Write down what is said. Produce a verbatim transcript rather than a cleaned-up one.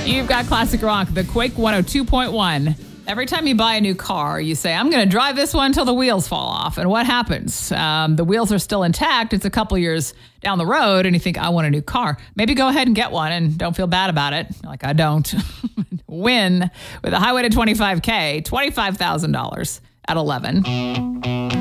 You've got Classic Rock, the Quake one oh two point one. Every time you buy a new car, you say, I'm going to drive this one until the wheels fall off. And what happens? Um, the wheels are still intact. It's a couple years down the road, and you think, I want a new car. Maybe go ahead and get one and don't feel bad about it. Like I don't. Win with a highway to twenty-five K, twenty-five thousand dollars at eleven.